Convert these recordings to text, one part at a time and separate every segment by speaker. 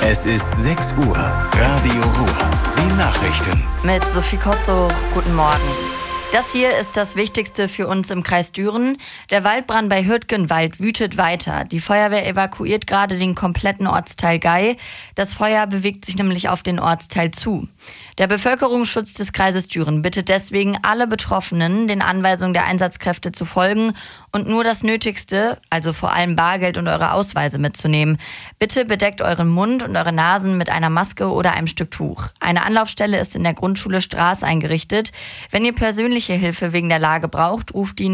Speaker 1: Es ist 6 Uhr. Radio Ruhr. Die Nachrichten.
Speaker 2: Mit Sophie Kosso. Guten Morgen. Das hier ist das Wichtigste für uns im Kreis Düren. Der Waldbrand bei Hürtgenwald wütet weiter. Die Feuerwehr evakuiert gerade den kompletten Ortsteil Gei. Das Feuer bewegt sich nämlich auf den Ortsteil zu. Der Bevölkerungsschutz des Kreises Düren bittet deswegen alle Betroffenen, den Anweisungen der Einsatzkräfte zu folgen und nur das Nötigste, also vor allem Bargeld und eure Ausweise mitzunehmen. Bitte bedeckt euren Mund und eure Nasen mit einer Maske oder einem Stück Tuch. Eine Anlaufstelle ist in der Grundschule Straß eingerichtet. Wenn ihr persönliche Hilfe wegen der Lage braucht, ruft die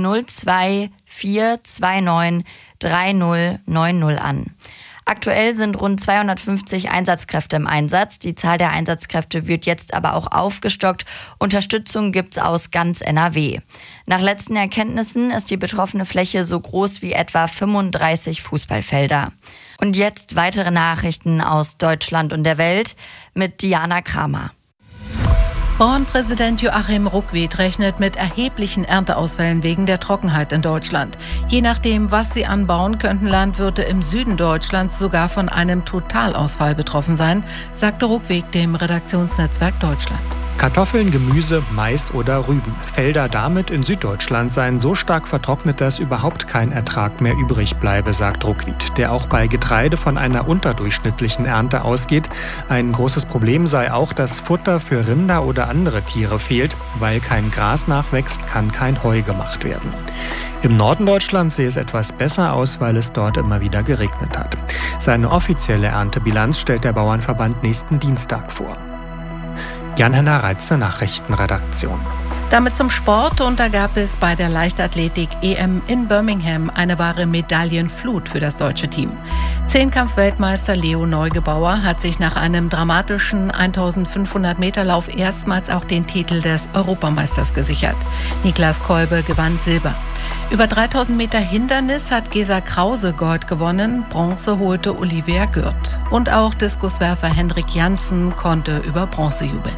Speaker 2: 02429 3090 an. Aktuell sind rund 250 Einsatzkräfte im Einsatz. Die Zahl der Einsatzkräfte wird jetzt aber auch aufgestockt. Unterstützung gibt's aus ganz NRW. Nach letzten Erkenntnissen ist die betroffene Fläche so groß wie etwa 35 Fußballfelder. Und jetzt weitere Nachrichten aus Deutschland und der Welt mit Diana Kramer.
Speaker 3: Bauernpräsident Joachim Ruckwied rechnet mit erheblichen Ernteausfällen wegen der Trockenheit in Deutschland. Je nachdem, was sie anbauen, könnten Landwirte im Süden Deutschlands sogar von einem Totalausfall betroffen sein, sagte Ruckwied dem Redaktionsnetzwerk Deutschland.
Speaker 4: Kartoffeln, Gemüse, Mais oder Rüben. Felder damit in Süddeutschland seien so stark vertrocknet, dass überhaupt kein Ertrag mehr übrig bleibe, sagt Ruckwied, der auch bei Getreide von einer unterdurchschnittlichen Ernte ausgeht. Ein großes Problem sei auch, dass Futter für Rinder oder andere Tiere fehlt. Weil kein Gras nachwächst, kann kein Heu gemacht werden. Im Norden Deutschlands sehe es etwas besser aus, weil es dort immer wieder geregnet hat. Seine offizielle Erntebilanz stellt der Bauernverband nächsten Dienstag vor. Jan-Henner Reitze, Nachrichtenredaktion.
Speaker 3: Damit zum Sport, und da gab es bei der Leichtathletik-EM in Birmingham eine wahre Medaillenflut für das deutsche Team. Zehnkampf-Weltmeister Leo Neugebauer hat sich nach einem dramatischen 1500-Meter-Lauf erstmals auch den Titel des Europameisters gesichert. Niklas Kolbe gewann Silber. Über 3000 Meter Hindernis hat Gesa Krause Gold gewonnen, Bronze holte Olivia Gürt. Und auch Diskuswerfer Henrik Janssen konnte über Bronze jubeln.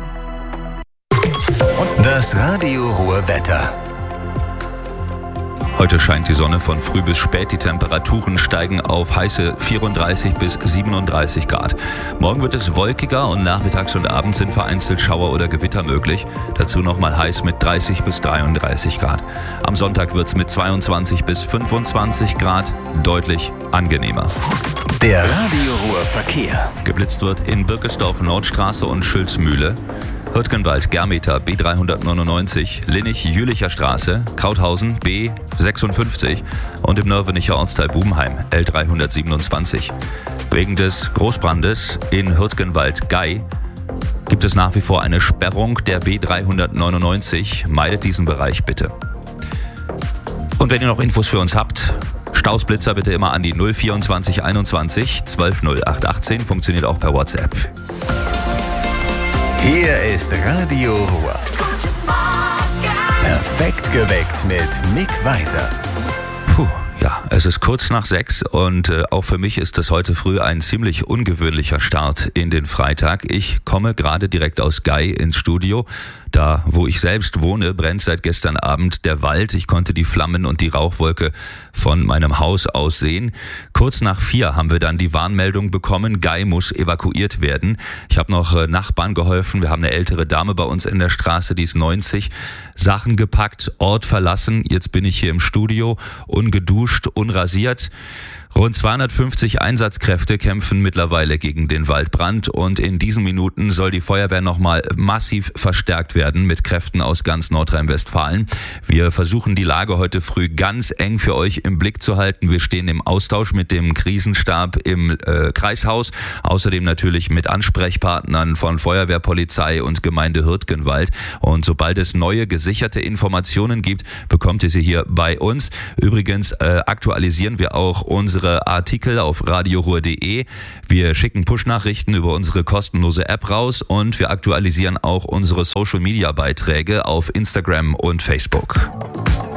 Speaker 1: Das Radio Ruhr Wetter.
Speaker 5: Heute scheint die Sonne von früh bis spät. Die Temperaturen steigen auf heiße 34 bis 37 Grad. Morgen wird es wolkiger und nachmittags und abends sind vereinzelt Schauer oder Gewitter möglich. Dazu nochmal heiß mit 30 bis 33 Grad. Am Sonntag wird es mit 22 bis 25 Grad deutlich angenehmer.
Speaker 1: Der Radio Ruhr Verkehr.
Speaker 5: Geblitzt wird in Birkesdorf Nordstraße und Schülzmühle. Hürtgenwald, Germeter, B399, Linnich-Jülicher Straße, Krauthausen, B56 und im Nörvenicher Ortsteil Bubenheim, L327. Wegen des Großbrandes in Hürtgenwald-Gei gibt es nach wie vor eine Sperrung der B399. Meidet diesen Bereich bitte. Und wenn ihr noch Infos für uns habt, Stausblitzer bitte immer an die 024 21 12 08 18, funktioniert auch per WhatsApp.
Speaker 1: Hier ist Radio Ruhr. Perfekt geweckt mit Mick Weiser.
Speaker 5: Ja, es ist kurz nach 6 und auch für mich ist es heute früh ein ziemlich ungewöhnlicher Start in den Freitag. Ich komme gerade direkt aus Gei ins Studio. Da, wo ich selbst wohne, brennt seit gestern Abend der Wald. Ich konnte die Flammen und die Rauchwolke von meinem Haus aus sehen. Kurz nach 4 haben wir dann die Warnmeldung bekommen, Gei muss evakuiert werden. Ich habe noch Nachbarn geholfen. Wir haben eine ältere Dame bei uns in der Straße, die ist 90. Sachen gepackt, Ort verlassen. Jetzt bin ich hier im Studio, ungeduscht, unrasiert. Rund 250 Einsatzkräfte kämpfen mittlerweile gegen den Waldbrand und in diesen Minuten soll die Feuerwehr nochmal massiv verstärkt werden mit Kräften aus ganz Nordrhein-Westfalen. Wir versuchen die Lage heute früh ganz eng für euch im Blick zu halten. Wir stehen im Austausch mit dem Krisenstab im Kreishaus, außerdem natürlich mit Ansprechpartnern von Feuerwehr, Polizei und Gemeinde Hürtgenwald. Und sobald es neue gesicherte Informationen gibt, bekommt ihr sie hier bei uns. Übrigens aktualisieren wir auch unsere Artikel auf radioruhr.de. Wir schicken Push-Nachrichten über unsere kostenlose App raus und wir aktualisieren auch unsere Social-Media-Beiträge auf Instagram und Facebook.